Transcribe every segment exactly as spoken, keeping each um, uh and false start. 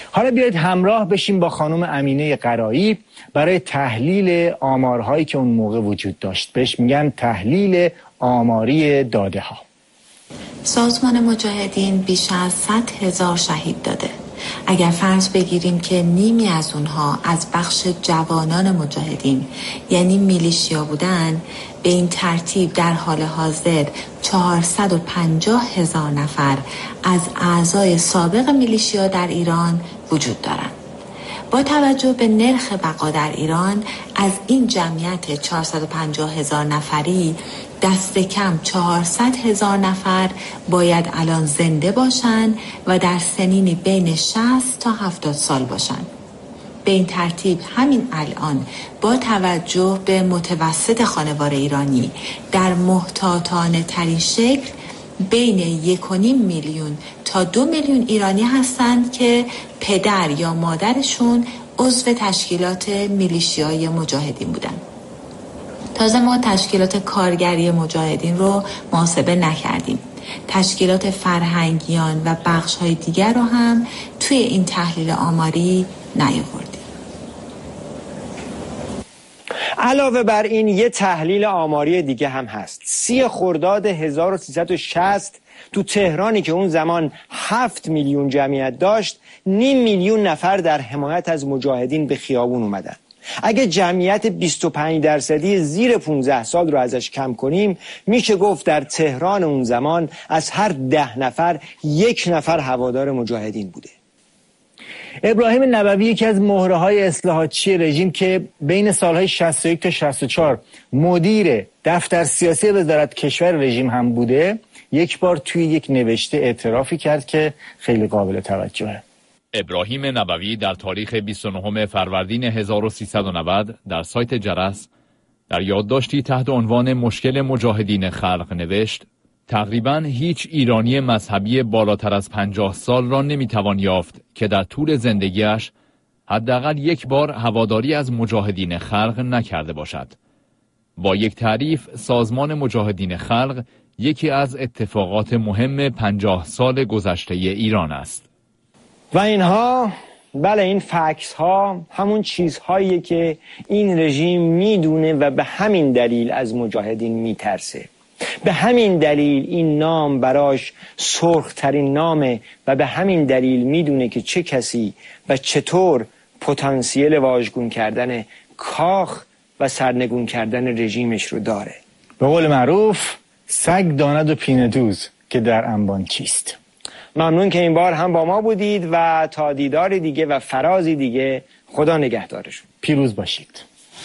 حالا بیایید همراه بشیم با خانم امینه قرایی برای تحلیل آمارهایی که اون موقع وجود داشت. بهش میگن تحلیل آماری داده ها. سازمان مجاهدین بیش از صد هزار شهید داده. اگر فرض بگیریم که نیمی از اونها از بخش جوانان مجاهدین یعنی میلیشیا بودن، به این ترتیب در حال حاضر چهارصد و پنجاه هزار نفر از اعضای سابق میلیشیا در ایران وجود دارند. با توجه به نرخ بقا در ایران، از این جمعیت چهارصد و پنجاه هزار نفری دست کم چهارصد هزار نفر باید الان زنده باشند و در سنینی بین شصت تا هفتاد سال باشند. به این ترتیب همین الان با توجه به متوسط خانوار ایرانی در محتاطانه ترین شکل بین یک و نیم میلیون تا دو میلیون ایرانی هستند که پدر یا مادرشون عضو تشکیلات میلیشیای مجاهدین بودند. تازه ما تشکیلات کارگری مجاهدین رو محاسبه نکردیم. تشکیلات فرهنگیان و بخش‌های دیگر رو هم توی این تحلیل آماری نیاوردیم. علاوه بر این یه تحلیل آماری دیگه هم هست. سی خرداد هزار و سیصد و شصت تو تهرانی که اون زمان هفت میلیون جمعیت داشت، نیم میلیون نفر در حمایت از مجاهدین به خیابون اومدن. اگه جمعیت بیست و پنج درصدی زیر پانزده سال رو ازش کم کنیم، میشه گفت در تهران اون زمان از هر ده نفر یک نفر هوادار مجاهدین بوده. ابراهیم نبوی یکی از مهره‌های اصلاحاتچی رژیم که بین سالهای شصت و یک تا شصت و چهار مدیر دفتر سیاسی وزارت کشور رژیم هم بوده، یک بار توی یک نوشته اعترافی کرد که خیلی قابل توجهه. ابراهیم نبوی در تاریخ بیست و نهم فروردین هزار و سیصد و نود در سایت جرس در یادداشتی تحت عنوان مشکل مجاهدین خلق نوشت: تقریباً هیچ ایرانی مذهبی بالاتر از پنجاه سال را نمیتوان یافت که در طول زندگیش حداقل یک بار هواداری از مجاهدین خلق نکرده باشد. با یک تعریف، سازمان مجاهدین خلق یکی از اتفاقات مهم پنجاه سال گذشته ایران است. و اینها، بله، این فکس ها همون چیزهاییه که این رژیم میدونه و به همین دلیل از مجاهدین میترسه. به همین دلیل این نام براش سرخ ترین نامه و به همین دلیل میدونه که چه کسی و چطور پتانسیل واژگون کردن کاخ و سرنگون کردن رژیمش رو داره. به قول معروف سگ داند و پینه دوز که در انبان چیست. ممنون که این بار هم با ما بودید و تا دیدار دیگه و فرازی دیگه، خدا نگهدارشون. پیروز باشید.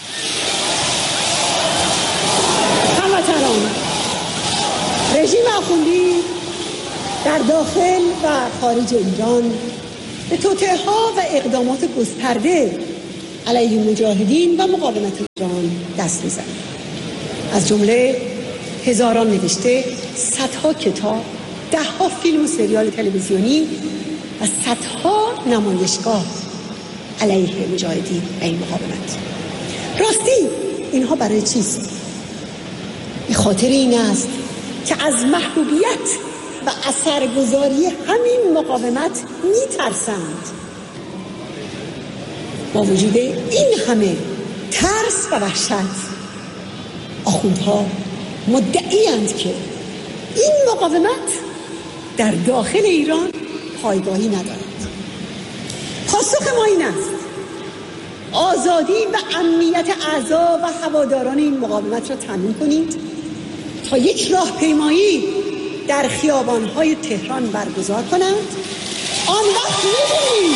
هموطنان، رژیم آخوندی در داخل و خارج ایران به توطئه‌ها و اقدامات گسترده علیه مجاهدین و مقاومت ایران دست می‌زند. از جمله هزاران نوشته، صدها کتاب، ده‌ها فیلم و سریال تلویزیونی و صدها نمایشگاه علیه مجاهدین و این مقاومت. راستی اینها برای چیست؟ به خاطر این است که از محبوبیت و اثرگذاری همین مقاومت میترسند. با وجود این همه ترس و وحشت، آخوندها مدعی‌اند که این مقاومت در داخل ایران پایگاهی ندارد. پاسخ ما این است: آزادی و امنیت اعضا و هواداران این مقاومت را تامین کنید تا یک راهپیمایی در خیابان‌های تهران برگزار کنند. آن وقت می‌بینید